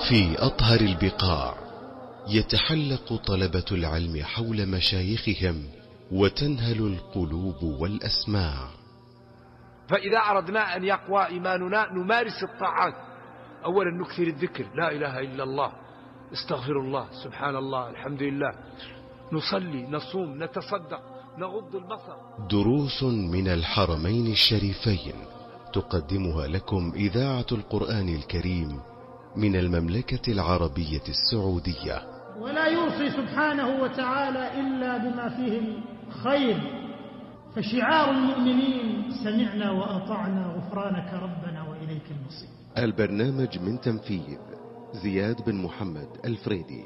في أطهر البقاع يتحلق طلبة العلم حول مشايخهم وتنهل القلوب والأسماع. فإذا أردنا أن يقوى إيماننا نمارس الطاعات. أولا نكثر الذكر، لا إله إلا الله، استغفر الله، سبحان الله، الحمد لله، نصلي، نصوم، نتصدق، نغض البصر. دروس من الحرمين الشريفين تقدمها لكم إذاعة القرآن الكريم من المملكة العربية السعودية. ولا يوصي سبحانه وتعالى إلا بما فيه الخير، فشعار المؤمنين سمعنا وأطعنا غفرانك ربنا وإليك المصير. البرنامج من تنفيذ زياد بن محمد الفريدي.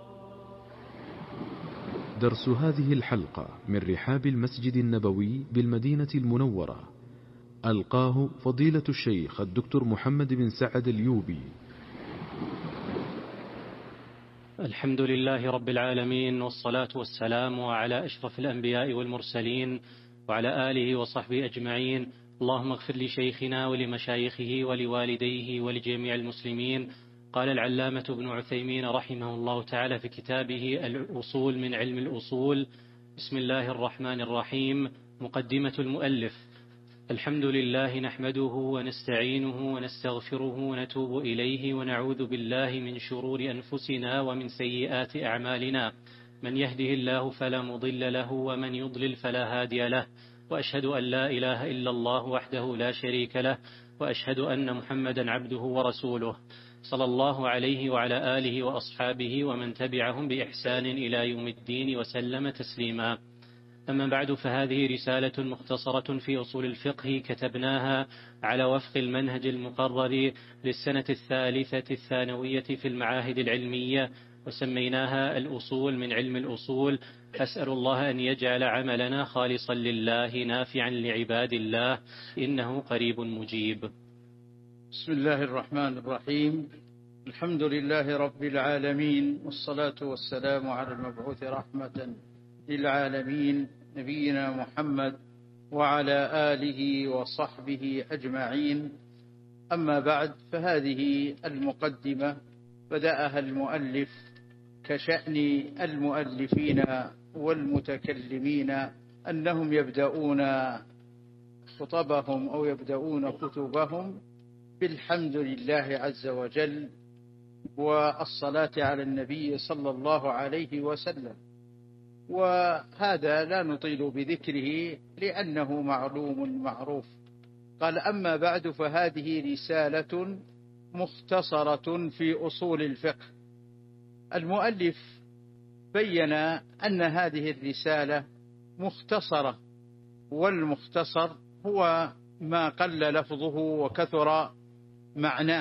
درس هذه الحلقة من رحاب المسجد النبوي بالمدينة المنورة، ألقاه فضيلة الشيخ الدكتور محمد بن سعد اليوبي. الحمد لله رب العالمين، والصلاة والسلام على أشرف الأنبياء والمرسلين وعلى آله وصحبه أجمعين. اللهم اغفر لشيخنا ولمشايخه ولوالديه ولجميع المسلمين. قال العلامة ابن عثيمين رحمه الله تعالى في كتابه الأصول من علم الأصول: بسم الله الرحمن الرحيم. مقدمة المؤلف: الحمد لله نحمده ونستعينه ونستغفره ونتوب إليه ونعوذ بالله من شرور أنفسنا ومن سيئات أعمالنا، من يهده الله فلا مضل له ومن يضلل فلا هادي له، وأشهد أن لا إله إلا الله وحده لا شريك له، وأشهد أن محمدا عبده ورسوله، صلى الله عليه وعلى آله وأصحابه ومن تبعهم بإحسان إلى يوم الدين وسلم تسليما. أما بعد، فهذه رسالة مختصرة في أصول الفقه كتبناها على وفق المنهج المقرر للسنة الثالثة الثانوية في المعاهد العلمية، وسميناها الأصول من علم الأصول. أسأل الله أن يجعل عملنا خالصا لله نافعا لعباد الله، إنه قريب مجيب. بسم الله الرحمن الرحيم. الحمد لله رب العالمين، والصلاة والسلام على المبعوث رحمة للعالمين نبينا محمد وعلى آله وصحبه أجمعين. أما بعد، فهذه المقدمة بدأها المؤلف كشأن المؤلفين والمتكلمين أنهم يبدأون خطبهم أو يبدأون كتبهم بالحمد لله عز وجل والصلاة على النبي صلى الله عليه وسلم، وهذا لا نطيل بذكره لأنه معلوم معروف. قال: أما بعد، فهذه رسالة مختصرة في أصول الفقه. المؤلف بين أن هذه الرسالة مختصرة، والمختصر هو ما قل لفظه وكثر معناه.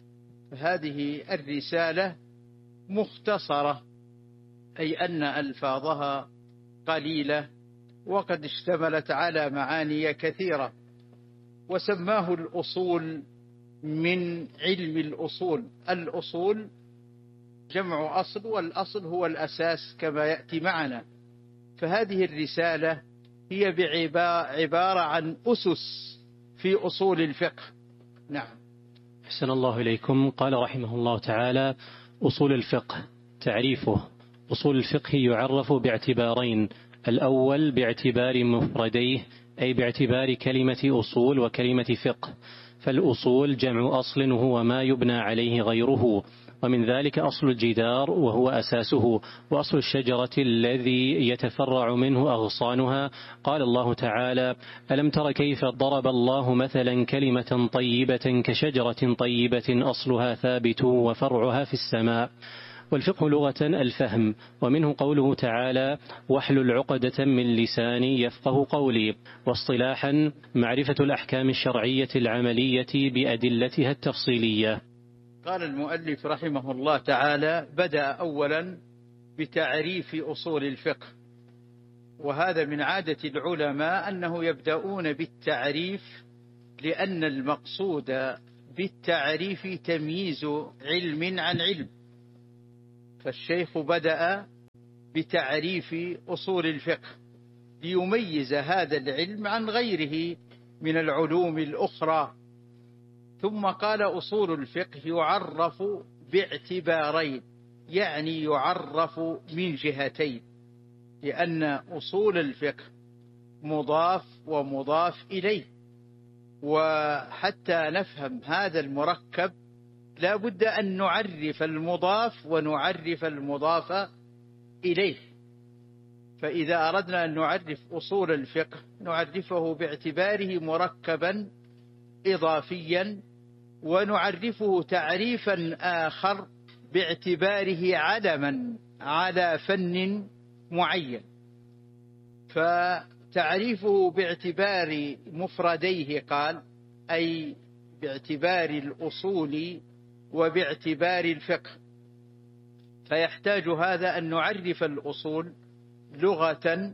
هذه الرسالة مختصرة، أي أن ألفاظها قليلة وقد اشتملت على معاني كثيرة. وسماه الأصول من علم الأصول. الأصول جمع أصل، والأصل هو الأساس كما يأتي معنا. فهذه الرسالة هي عبارة عن أسس في أصول الفقه. نعم. أحسن الله إليكم. قال رحمه الله تعالى: أصول الفقه. تعريفه: أصول الفقه يعرف باعتبارين: الأول باعتبار مفرديه، أي باعتبار كلمة أصول وكلمة فقه. فالأصول جمع أصل وهو ما يبنى عليه غيره، ومن ذلك أصل الجدار وهو أساسه، وأصل الشجرة الذي يتفرع منه أغصانها. قال الله تعالى: ألم تر كيف ضرب الله مثلا كلمة طيبة كشجرة طيبة أصلها ثابت وفرعها في السماء. والفقه لغة الفهم، ومنه قوله تعالى: واحلل عقدة من لساني يفقه قولي. واصطلاحا معرفة الأحكام الشرعية العملية بأدلتها التفصيلية. قال المؤلف رحمه الله تعالى: بدأ أولا بتعريف أصول الفقه، وهذا من عادة العلماء أنه يبدأون بالتعريف، لأن المقصود بالتعريف تمييز علم عن علم. فالشيخ بدأ بتعريف أصول الفقه ليميز هذا العلم عن غيره من العلوم الأخرى. ثم قال: أصول الفقه يعرف باعتبارين، يعني يعرف من جهتين، لأن أصول الفقه مضاف ومضاف إليه، وحتى نفهم هذا المركب لا بد أن نعرف المضاف ونعرف المضاف إليه. فإذا أردنا أن نعرف أصول الفقه نعرفه باعتباره مركبا إضافيا، ونعرفه تعريفا آخر باعتباره علما على فن معين. فتعريفه باعتبار مفرديه قال أي باعتبار الأصول وباعتبار الفقه، فيحتاج هذا أن نعرف الأصول لغة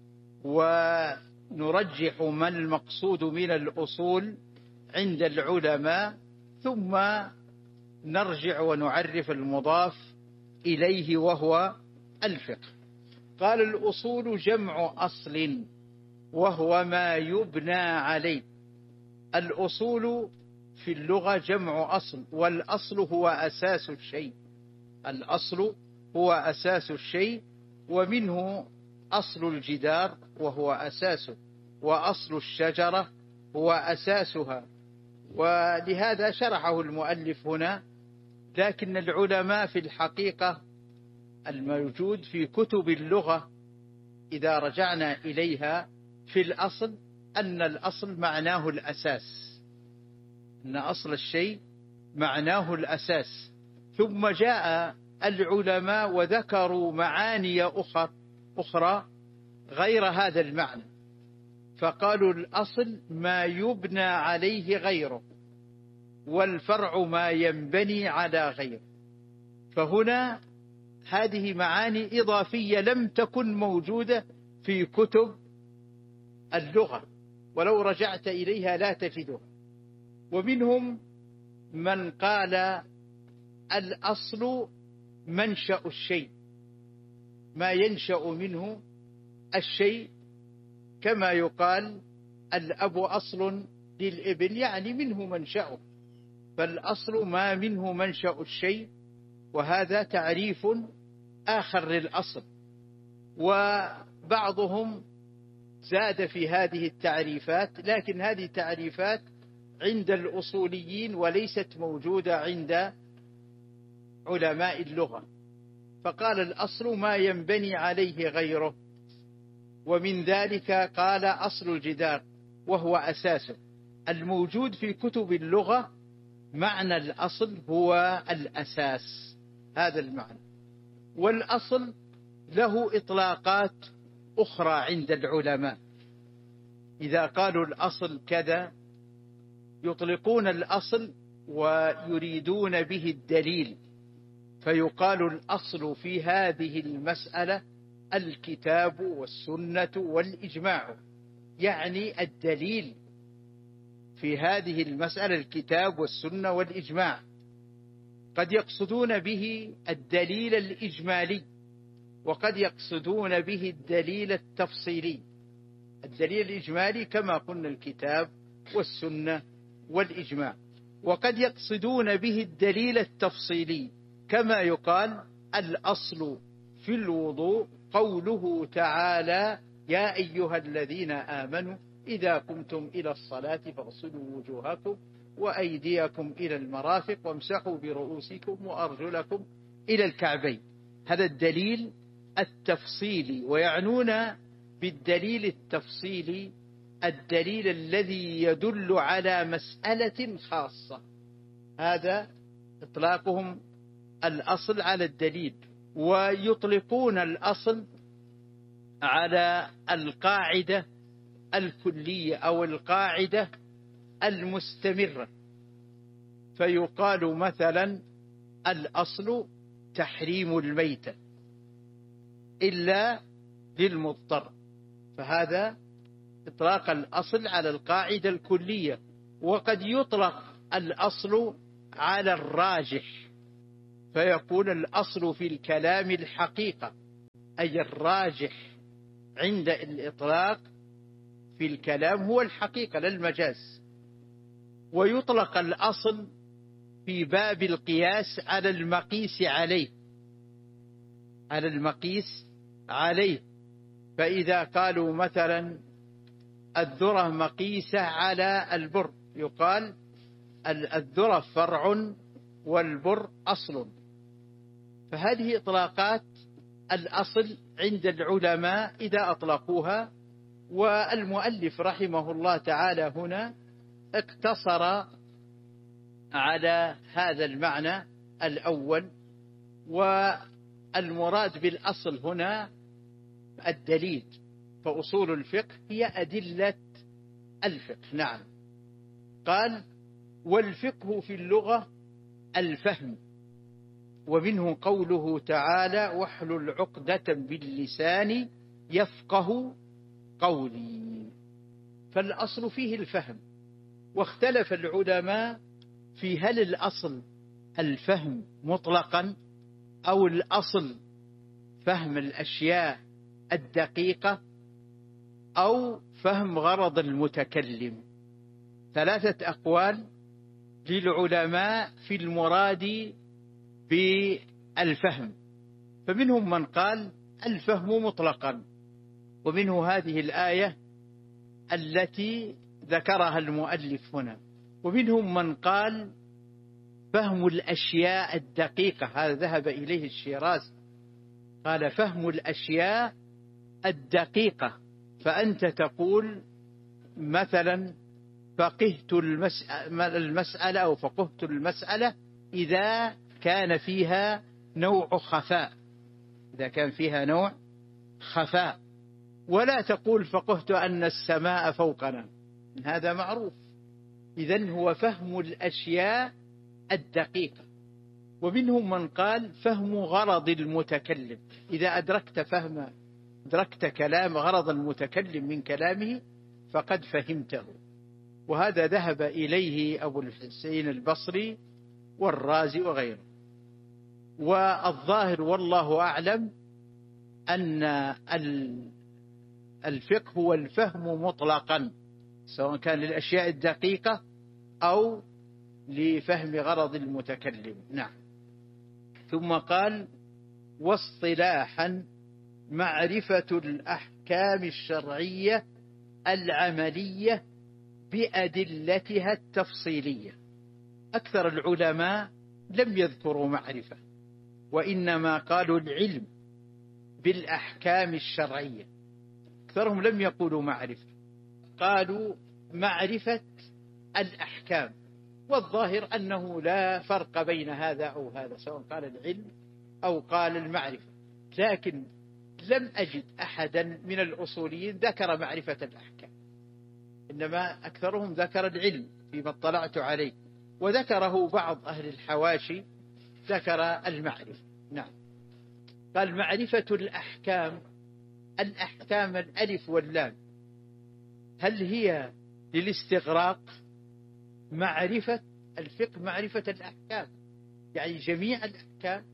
ونرجح ما المقصود من الأصول عند العلماء، ثم نرجع ونعرف المضاف إليه وهو الفقه. قال الأصول جمع أصل وهو ما يبنى عليه. الأصول في اللغة جمع أصل، والأصل هو أساس الشيء. الأصل هو أساس الشيء، ومنه أصل الجدار وهو أساسه، وأصل الشجرة هو أساسها. ولهذا شرحه المؤلف هنا. لكن العلماء في الحقيقة الموجود في كتب اللغة إذا رجعنا إليها في الأصل أن الأصل معناه الأساس، أن أصل الشيء معناه الأساس. ثم جاء العلماء وذكروا معاني أخرى غير هذا المعنى، فقالوا الأصل ما يبنى عليه غيره، والفرع ما ينبني على غيره. فهنا هذه معاني إضافية لم تكن موجودة في كتب اللغة، ولو رجعت إليها لا تجدها. ومنهم من قال الأصل منشأ الشيء، ما ينشأ منه الشيء، كما يقال الأب أصل للابن، يعني منه منشأه، فالأصل ما منه منشأ الشيء. وهذا تعريف آخر للأصل. وبعضهم زاد في هذه التعريفات، لكن هذه التعريفات عند الأصوليين وليست موجودة عند علماء اللغة. فقال الأصل ما ينبني عليه غيره، ومن ذلك قال أصل الجدار وهو أساسه. الموجود في كتب اللغة معنى الأصل هو الأساس، هذا المعنى. والأصل له إطلاقات أخرى عند العلماء. إذا قالوا الأصل كذا يطلقون الأصل ويريدون به الدليل، فيقال الأصل في هذه المسألة الكتاب والسنة والإجماع، يعني الدليل في هذه المسألة الكتاب والسنة والإجماع. قد يقصدون به الدليل الإجمالي، وقد يقصدون به الدليل التفصيلي. الدليل الإجمالي كما قلنا الكتاب والسنة والإجماع، وقد يقصدون به الدليل التفصيلي، كما يقال الأصل في الوضوء قوله تعالى يا أيها الذين آمنوا إذا قمتم إلى الصلاة فاغسلوا وجوهكم وأيديكم إلى المرافق وامسحوا برؤوسكم وأرجلكم إلى الكعبين. هذا الدليل التفصيلي، ويعنون بالدليل التفصيلي الدليل الذي يدل على مسألة خاصة. هذا إطلاقهم الأصل على الدليل. ويطلقون الأصل على القاعدة الكلية أو القاعدة المستمرة، فيقال مثلا الأصل تحريم الميتة إلا للمضطر، فهذا إطلاق الأصل على القاعدة الكلية. وقد يطلق الأصل على الراجح، فيكون الأصل في الكلام الحقيقة، أي الراجح عند الإطلاق في الكلام هو الحقيقة لا المجاز. ويطلق الأصل في باب القياس على المقيس عليه. فإذا قالوا مثلا الذرة مقيسة على البر، يقال الذرة فرع والبر أصل. فهذه إطلاقات الأصل عند العلماء إذا أطلقوها، والمؤلف رحمه الله تعالى هنا اقتصر على هذا المعنى الأول. والمراد بالأصل هنا الدليل، فأصول الفقه هي أدلة الفقه. نعم. قال والفقه في اللغة الفهم، ومنه قوله تعالى واحلل عقدة باللسان يفقه قولي. فالأصل فيه الفهم. واختلف العلماء في هل الأصل الفهم مطلقا أو الأصل فهم الأشياء الدقيقة أو فهم غرض المتكلم. 3 أقوال للعلماء في المراد بالفهم. فمنهم من قال الفهم مطلقا، ومنه هذه الآية التي ذكرها المؤلف هنا. ومنهم من قال فهم الأشياء الدقيقة، هذا ذهب إليه الشيرازي، قال فهم الأشياء الدقيقة. فأنت تقول مثلا فقهت المسألة أو فقهت المسألة إذا كان فيها نوع خفاء، إذا كان فيها نوع خفاء، ولا تقول فقهت أن السماء فوقنا، هذا معروف. إذن هو فهم الأشياء الدقيقة. ومنهم من قال فهم غرض المتكلم، إذا أدركت كلام غرض المتكلم من كلامه فقد فهمته. وهذا ذهب إليه أبو الحسين البصري والرازي وغيره. والظاهر والله أعلم أن الفقه هو الفهم مطلقا، سواء كان للأشياء الدقيقة أو لفهم غرض المتكلم. نعم. ثم قال واصطلاحا معرفة الأحكام الشرعية العملية بأدلتها التفصيلية. أكثر العلماء لم يذكروا معرفة، وإنما قالوا العلم بالأحكام الشرعية. أكثرهم لم يقولوا معرفة، قالوا معرفة الأحكام. والظاهر أنه لا فرق بين هذا أو هذا، سواء قال العلم أو قال المعرفة. لكن لم أجد أحدا من الأصوليين ذكر معرفة الأحكام، إنما أكثرهم ذكر العلم فيما اطلعت عليه، وذكره بعض أهل الحواشي ذكر المعرفة. نعم. قال معرفة الأحكام، الأحكام الألف واللام، هل هي للاستغراق؟ معرفة الفقه معرفة الأحكام يعني جميع الأحكام،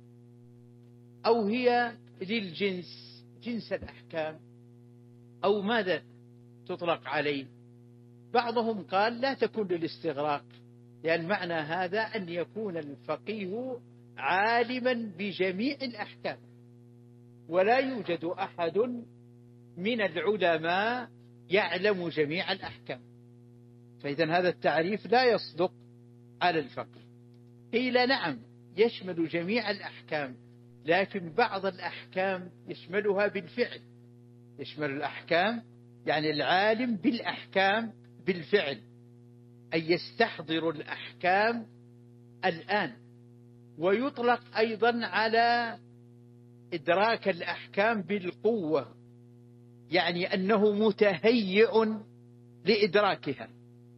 أو هي للجنس، جنس الأحكام، أو ماذا تطلق عليه؟ بعضهم قال لا تكون للاستغراق، لأن معنى هذا أن يكون الفقيه عالما بجميع الأحكام، ولا يوجد أحد من العلماء يعلم جميع الأحكام، فإذا هذا التعريف لا يصدق على الفقيه. قيل نعم يشمل جميع الأحكام، لكن بعض الأحكام يشملها بالفعل، يشمل الأحكام يعني العالم بالأحكام بالفعل، أي يستحضر الأحكام الآن. ويطلق أيضا على إدراك الأحكام بالقوة، يعني أنه متهيئ لإدراكها.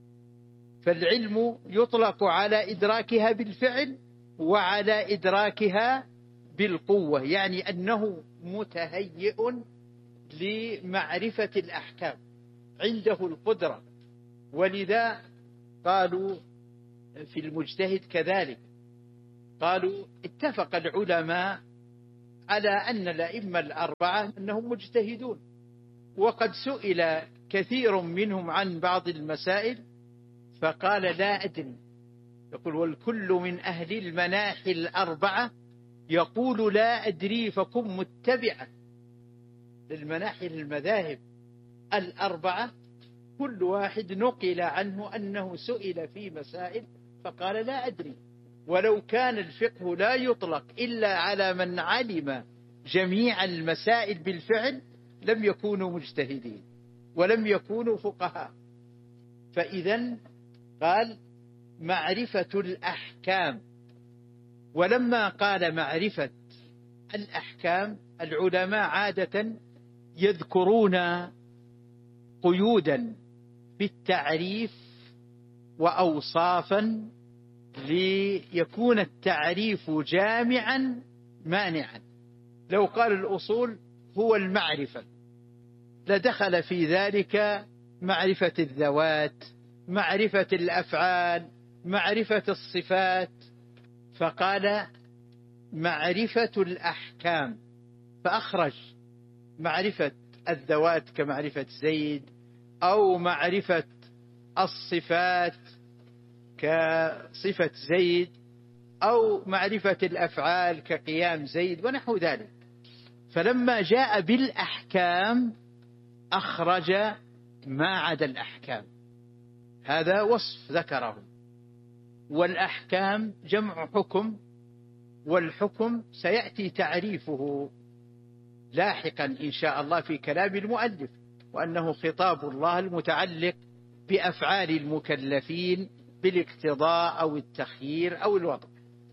فالعلم يطلق على إدراكها بالفعل وعلى إدراكها بالقوة، يعني أنه متهيئ لمعرفة الأحكام، عنده القدرة. ولذا قالوا في المجتهد كذلك، قالوا اتفق العلماء على أن الأئمة الأربعة أنهم مجتهدون، وقد سئل كثير منهم عن بعض المسائل فقال لا أدري، يقول والكل من أهل المناحي الأربعة يقول لا أدري فكن متبعا. للمناحي المذاهب الأربعة كل واحد نقل عنه أنه سئل في مسائل فقال لا أدري. ولو كان الفقه لا يطلق إلا على من علم جميع المسائل بالفعل لم يكونوا مجتهدين ولم يكونوا فقهاء. فإذا قال معرفة الأحكام. ولما قال معرفة الأحكام العلماء عادة يذكرون قيودا بالتعريف وأوصافا ليكون التعريف جامعا مانعا. لو قال الأصول هو المعرفة لدخل في ذلك معرفة الذوات، معرفة الأفعال، معرفة الصفات. فقال معرفة الأحكام فأخرج معرفة الذوات كمعرفة زيد، أو معرفة الصفات كصفة زيد، أو معرفة الأفعال كقيام زيد ونحو ذلك. فلما جاء بالأحكام أخرج ما عدا الأحكام. هذا وصف ذكره. والأحكام جمع حكم، والحكم سيأتي تعريفه لاحقا إن شاء الله في كلام المؤلف، وأنه خطاب الله المتعلق بأفعال المكلفين بالاقتضاء أو التخيير أو الوضع.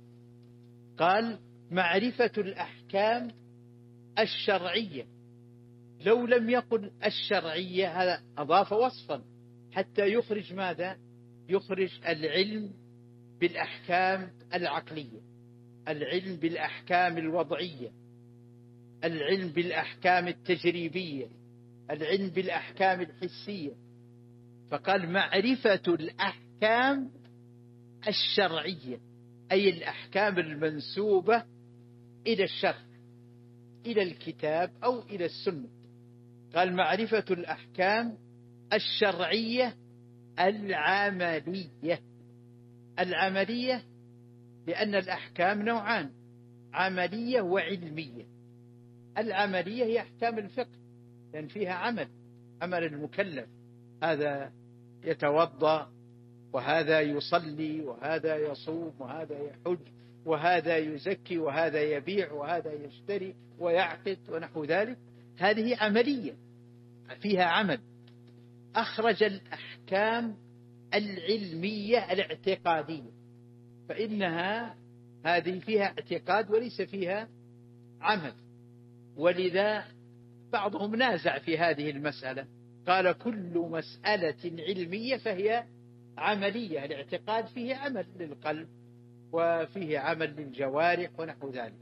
قال معرفة الأحكام الشرعية. لو لم يقل الشرعية هذا أضاف وصفا حتى يخرج ماذا؟ يخرج العلم بالأحكام العقلية، العلم بالأحكام الوضعية، العلم بالأحكام التجريبية، العلم بالأحكام الحسية. فقال معرفة الأحكام الشرعية أي الأحكام المنسوبة إلى الشرع، إلى الكتاب أو إلى السنة. قال معرفة الأحكام الشرعية العملية. العملية لأن الأحكام نوعان، عملية وعلمية. العملية هي أحكام الفقه لأن فيها عمل المكلف، هذا يتوضأ وهذا يصلي وهذا يصوم وهذا يحج وهذا يزكي وهذا يبيع وهذا يشتري ويعقد ونحو ذلك. هذه عملية فيها عمل. أخرج الأحكام العلمية الاعتقادية، فإنها هذه فيها اعتقاد وليس فيها عمل. ولذا بعضهم نازع في هذه المسألة، قال كل مسألة علمية فهي عملية. الاعتقاد فيه عمل للقلب وفيه عمل للجوارح ونحو ذلك.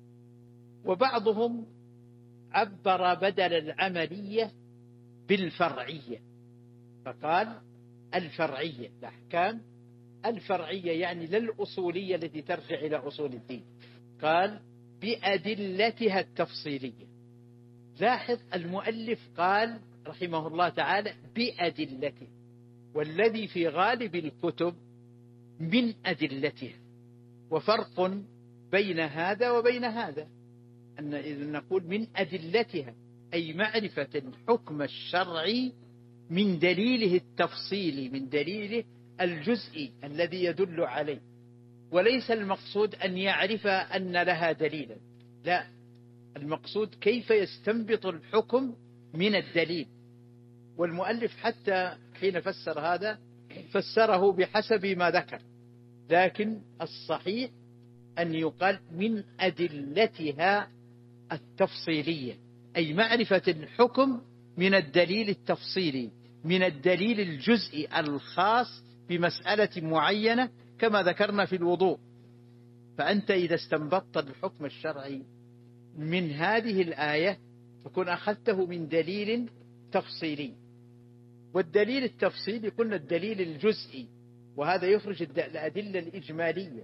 وبعضهم عبر بدل العملية بالفرعية، فقال الفرعية الأحكام الفرعية يعني للأصولية التي ترجع إلى أصول الدين. قال بأدلتها التفصيلية. لاحظ المؤلف قال رحمه الله تعالى بأدلته، والذي في غالب الكتب من أدلتها. وفرق بين هذا وبين هذا، أن إذا نقول من أدلتها أي معرفة الحكم الشرعي من دليله التفصيلي، من دليله الجزئي الذي يدل عليه، وليس المقصود أن يعرف أن لها دليلا، لا، المقصود كيف يستنبط الحكم من الدليل. والمؤلف حتى حين فسر هذا فسره بحسب ما ذكر، لكن الصحيح أن يقال من أدلتها التفصيلية، أي معرفة الحكم من الدليل التفصيلي، من الدليل الجزئي الخاص بمسألة معينة كما ذكرنا في الوضوء. فأنت إذا استنبطت الحكم الشرعي من هذه الآية فكن أخذته من دليل تفصيلي. والدليل التفصيلي قلنا الدليل الجزئي، وهذا يخرج الأدلة الإجمالية،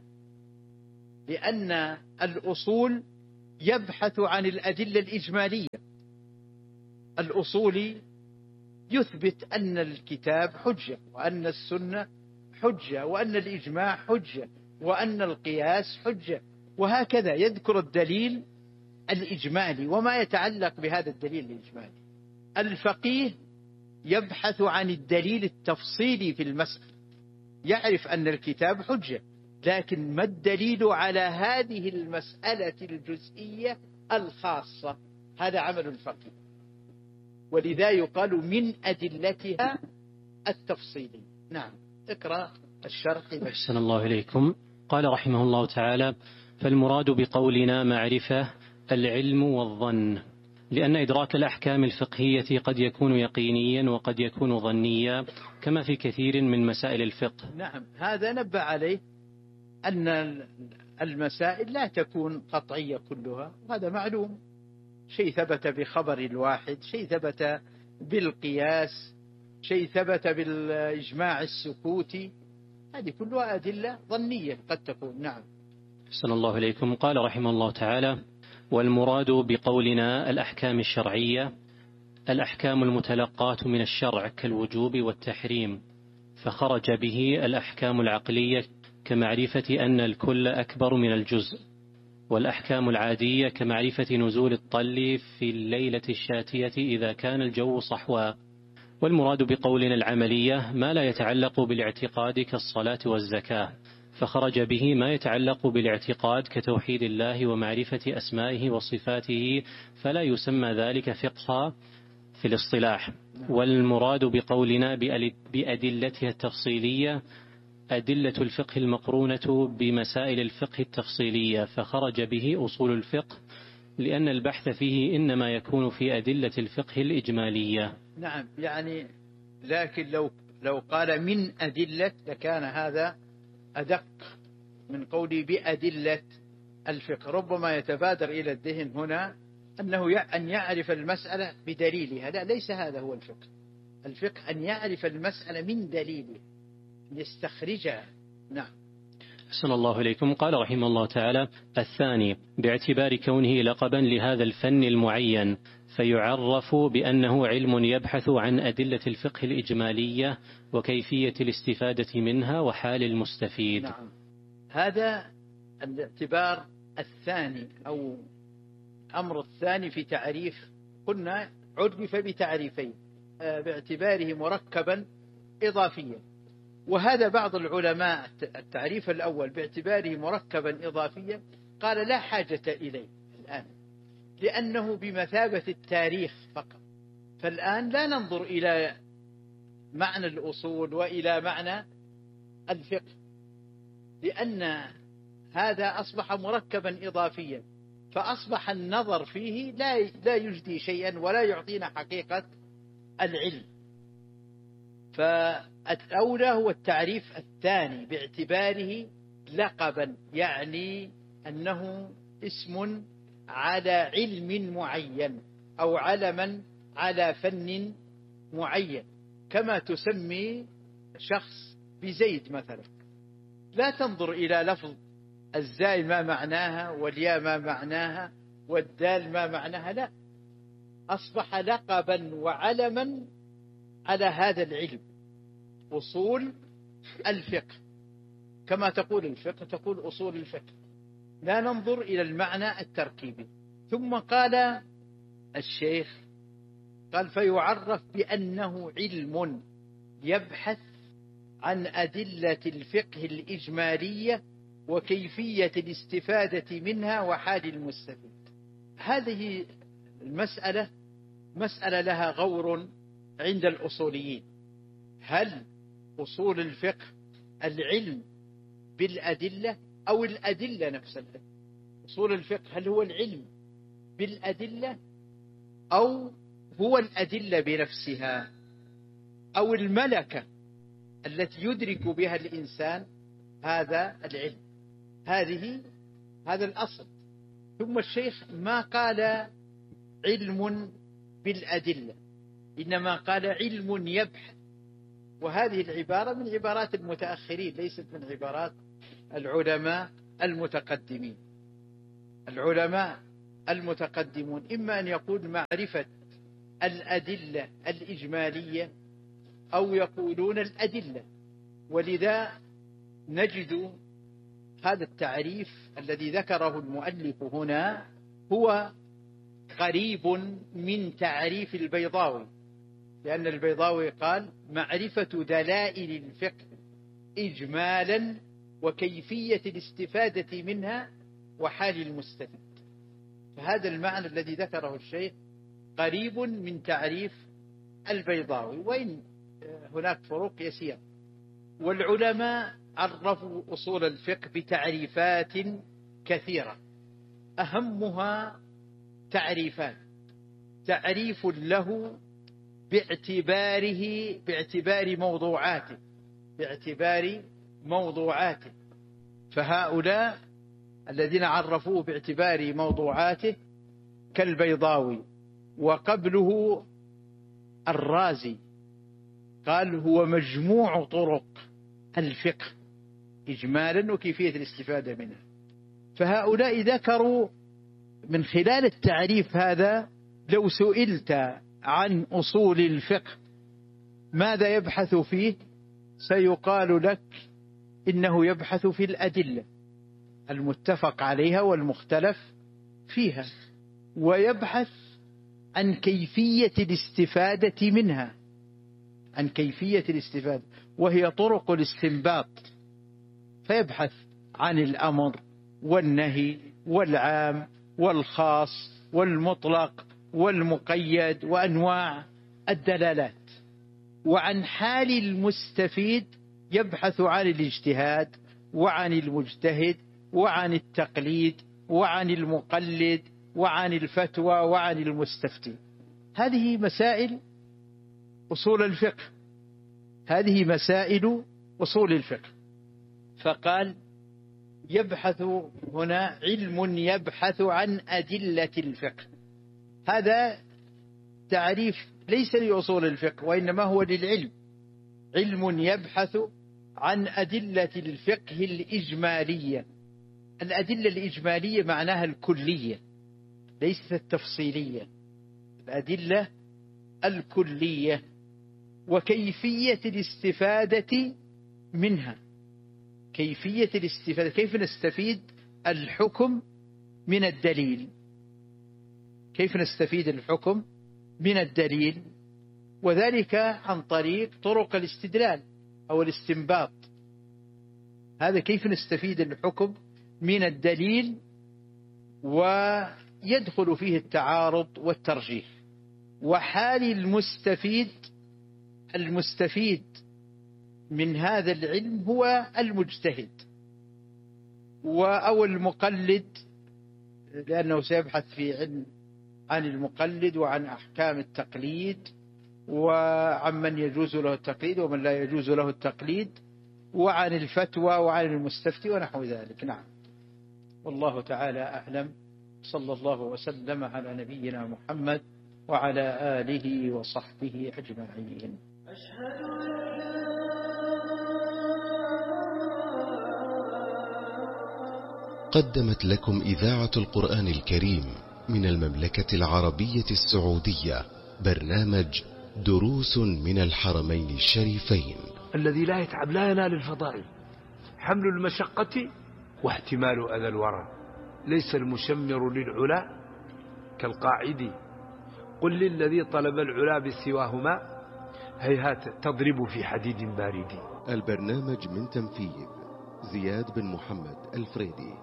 لأن الأصول يبحث عن الأدلة الإجمالية. الأصولي يثبت أن الكتاب حجة وأن السنة حجة، وأن الإجماع حجة، وأن القياس حجة، وهكذا يذكر الدليل الإجمالي وما يتعلق بهذا الدليل الإجمالي. الفقيه يبحث عن الدليل التفصيلي في المسألة، يعرف أن الكتاب حجة، لكن ما الدليل على هذه المسألة الجزئية الخاصة؟ هذا عمل الفقيه، ولذا يقال من أدلتها التفصيلي. نعم، اقرأ الشرح. أحسن الله إليكم. قال رحمه الله تعالى: فالمراد بقولنا معرفة العلم والظن، لأن إدراك الأحكام الفقهية قد يكون يقينيا وقد يكون ظنيا كما في كثير من مسائل الفقه. نعم، هذا نبه عليه أن المسائل لا تكون قطعية كلها، هذا معلوم، شيء ثبت بخبر الواحد، شيء ثبت بالقياس، شيء ثبت بالإجماع السكوتي، هذه كلها أدلة ظنية قد تكون. نعم. أحسن الله إليكم. قال رحمه الله تعالى: والمراد بقولنا الأحكام الشرعية الأحكام المتلقاة من الشرع كالوجوب والتحريم، فخرج به الأحكام العقلية كمعرفة أن الكل أكبر من الجزء، والأحكام العادية كمعرفة نزول الطل في الليلة الشاتية إذا كان الجو صحوا. والمراد بقولنا العملية ما لا يتعلق بالاعتقاد كالصلاة والزكاة، فخرج به ما يتعلق بالاعتقاد كتوحيد الله ومعرفة أسمائه وصفاته، فلا يسمى ذلك فقها في الاصطلاح. والمراد بقولنا بأدلتها التفصيلية أدلة الفقه المقرونة بمسائل الفقه التفصيلية، فخرج به أصول الفقه، لأن البحث فيه إنما يكون في أدلة الفقه الإجمالية. نعم، يعني لكن لو قال من أدلة لكان هذا أدق من قولي بأدلة الفقه. ربما يتبادر إلى الذهن هنا أنه أن يعرف المسألة بدليلها، لا، ليس هذا هو الفقه. الفقه أن يعرف المسألة من دليله يستخرجها. نعم. أحسن الله إليكم. قال رحمه الله تعالى: الثاني باعتبار كونه لقبا لهذا الفن المعين، فيعرف بأنه علم يبحث عن أدلة الفقه الإجمالية وكيفية الاستفادة منها وحال المستفيد. نعم، هذا الاعتبار الثاني أو الأمر الثاني في تعريف. قلنا عرف بتعريفين: باعتباره مركبا إضافيا، وهذا بعض العلماء التعريف الأول باعتباره مركبا إضافيا قال لا حاجة إليه الآن، لأنه بمثابة التاريخ فقط. فالآن لا ننظر إلى معنى الأصول وإلى معنى الفقه، لأن هذا أصبح مركبا إضافيا، فأصبح النظر فيه لا يجدي شيئا ولا يعطينا حقيقة العلم. فالأولى هو التعريف الثاني باعتباره لقبا، يعني أنه اسم على علم معين أو علما على فن معين، كما تسمي شخص بزيد مثلا، لا تنظر إلى لفظ الزاي ما معناها والياء ما معناها والدال ما معناها، لا، أصبح لقبا وعلما على هذا العلم. أصول الفقه كما تقول الفقه تقول أصول الفقه، لا ننظر إلى المعنى التركيبي. ثم قال الشيخ قال: فيعرف بأنه علم يبحث عن أدلة الفقه الإجمالية وكيفية الاستفادة منها وحال المستفيد. هذه المسألة مسألة لها غور عند الأصوليين. هل أصول الفقه العلم بالأدلة أو الأدلة نفسها؟ أصول الفقه هل هو العلم بالأدلة أو هو الأدلة بنفسها أو الملكة التي يدرك بها الإنسان هذا العلم؟ هذا الأصل. ثم الشيخ ما قال علم بالأدلة، إنما قال علم يبحث، وهذه العبارة من عبارات المتأخرين ليست من عبارات العلماء المتقدمين. العلماء المتقدمون إما أن يقول معرفة الأدلة الإجمالية أو يقولون الأدلة، ولذا نجد هذا التعريف الذي ذكره المؤلف هنا هو قريب من تعريف البيضاوي، لأن البيضاوي قال: معرفة دلائل الفقه إجمالا وكيفية الاستفادة منها وحال المستفيد. فهذا المعنى الذي ذكره الشيخ قريب من تعريف البيضاوي، وإن هناك فروق يسيرة. والعلماء عرفوا أصول الفقه بتعريفات كثيرة، أهمها تعريف له باعتبار موضوعاته. فهؤلاء الذين عرفوه باعتبار موضوعاته كالبيضاوي، وقبله الرازي قال: هو مجموع طرق الفقه إجمالا وكيفية الاستفادة منه. فهؤلاء ذكروا من خلال التعريف هذا: لو سئلت عن أصول الفقه ماذا يبحث فيه، سيقال لك إنه يبحث في الأدلة المتفق عليها والمختلف فيها، ويبحث عن كيفية الاستفادة منها، وهي طرق الاستنباط. فيبحث عن الأمر والنهي والعام والخاص والمطلق والمقيد وأنواع الدلالات. وعن حال المستفيد يبحث عن الاجتهاد وعن المجتهد وعن التقليد وعن المقلد وعن الفتوى وعن المستفتي. هذه مسائل أصول الفقه. فقال: يبحث هنا علم يبحث عن أدلة الفقه. هذا تعريف ليس لأصول الفقه، وإنما هو للعلم. علم يبحث عن أدلة الفقه الإجمالية. الأدلة الإجمالية معناها الكلية ليست التفصيلية، الأدلة الكلية، وكيفية الاستفادة منها. كيف نستفيد الحكم من الدليل، وذلك عن طريق طرق الاستدلال أو الاستنباط. هذا كيف نستفيد الحكم من الدليل، ويدخل فيه التعارض والترجيح. وحال المستفيد من هذا العلم هو المجتهد أو المقلد، لأنه سيبحث في علم عن المقلد وعن أحكام التقليد وعن من يجوز له التقليد ومن لا يجوز له التقليد، وعن الفتوى وعن المستفتي ونحو ذلك. نعم، والله تعالى أعلم. صلى الله وسلم على نبينا محمد وعلى آله وصحبه أجمعين. قدمت لكم إذاعة القرآن الكريم من المملكة العربية السعودية برنامج دروس من الحرمين الشريفين. الذي لا يتعب لا ينال الفضائل. حمل المشقة واحتمال أذى الورى. ليس المشمر للعلا كالقاعد. قل للذي طلب العلا بسواهما هيهات تضرب في حديد بارد. البرنامج من تنفيذ زياد بن محمد الفريدي.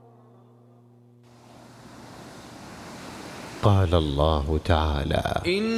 قال الله تعالى: